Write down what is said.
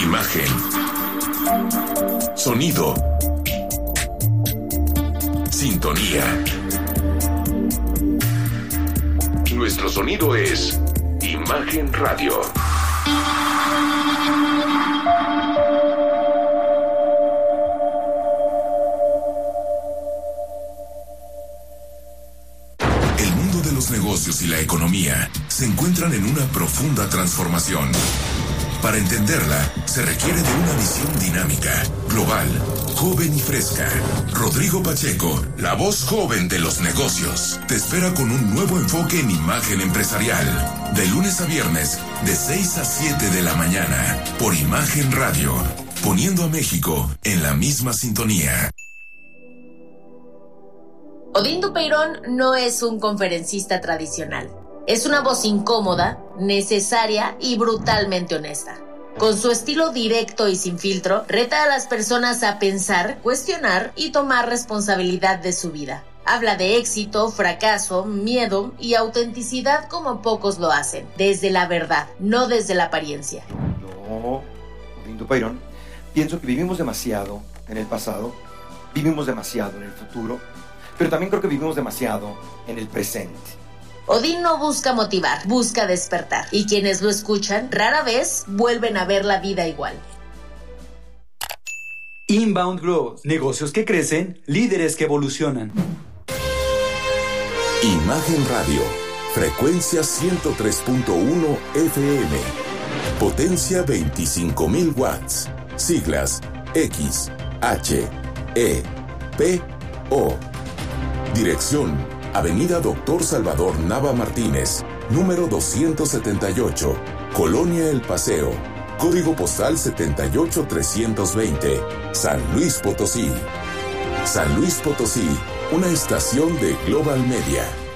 Imagen. Sonido. Sintonía. Nuestro sonido es Imagen Radio. El mundo de los negocios y la economía se encuentran en una profunda transformación. Para entenderla, se requiere de una visión dinámica, global, joven y fresca. Rodrigo Pacheco, la voz joven de los negocios, te espera con un nuevo enfoque en imagen empresarial. De lunes a viernes, de 6 a 7 de la mañana, por Imagen Radio, poniendo a México en la misma sintonía. Odín Dupeirón no es un conferencista tradicional. Es una voz incómoda, necesaria y brutalmente honesta. Con su estilo directo y sin filtro, reta a las personas a pensar, cuestionar y tomar responsabilidad de su vida. Habla de éxito, fracaso, miedo y autenticidad como pocos lo hacen, desde la verdad, no desde la apariencia. No, Odín Dupeirón, pienso que vivimos demasiado en el pasado, vivimos demasiado en el futuro, pero también creo que vivimos demasiado en el presente. Odín no busca motivar, busca despertar. Y quienes lo escuchan rara vez vuelven a ver la vida igual. Inbound Growth. Negocios que crecen, líderes que evolucionan. Imagen Radio. Frecuencia 103.1 FM. Potencia 25.000 watts. Siglas X, H, E, P, O. Dirección Avenida Dr. Salvador Nava Martínez, número 278, Colonia El Paseo, código postal 78320, San Luis Potosí. San Luis Potosí, una estación de Global Media.